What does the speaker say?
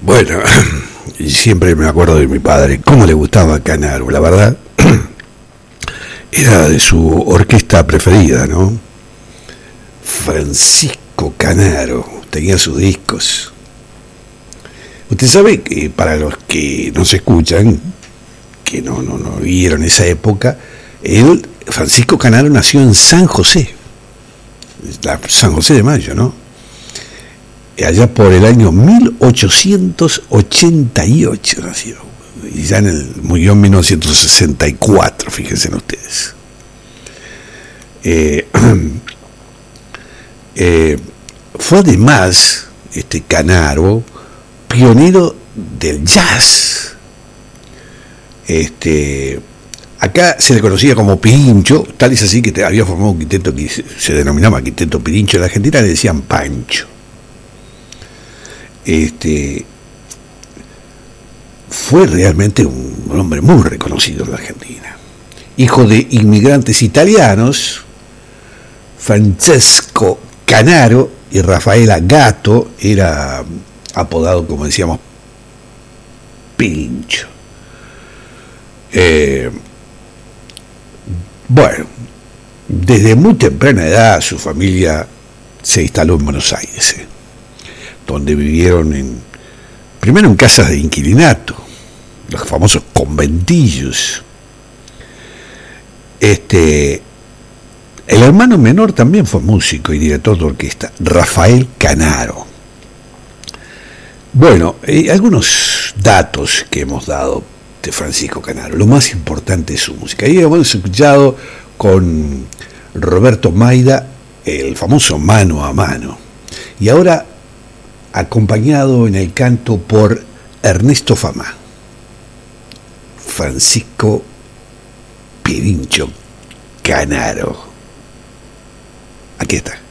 Bueno, y siempre me acuerdo de mi padre, cómo le gustaba Canaro, la verdad, era de su orquesta preferida, ¿no? Francisco Canaro, tenía sus discos. Usted sabe que para los que nos escuchan, que no vieron esa época, Francisco Canaro nació en San José, San José de Mayo, ¿no? Allá por el año 1888 nació, y ya murió en 1964, fíjense ustedes. Fue además, Canaro, pionero del jazz. Acá se le conocía como Pirincho, tal es así que había formado un quinteto que se denominaba Quinteto Pirincho. En la Argentina le decían Pancho. Fue realmente un hombre muy reconocido en la Argentina. Hijo de inmigrantes italianos, Francesco Canaro y Rafaela Gatto, era apodado, como decíamos, Pirincho. Bueno, desde muy temprana edad su familia se instaló en Buenos Aires, donde vivieron primero en casas de inquilinato, los famosos conventillos. El hermano menor también fue músico y director de orquesta, Rafael Canaro. Bueno, algunos datos que hemos dado de Francisco Canaro. Lo más importante es su música. Ahí hemos escuchado con Roberto Maida el famoso Mano a Mano. Y ahora acompañado en el canto por Ernesto Fama, Francisco Pirincho Canaro. Aquí está.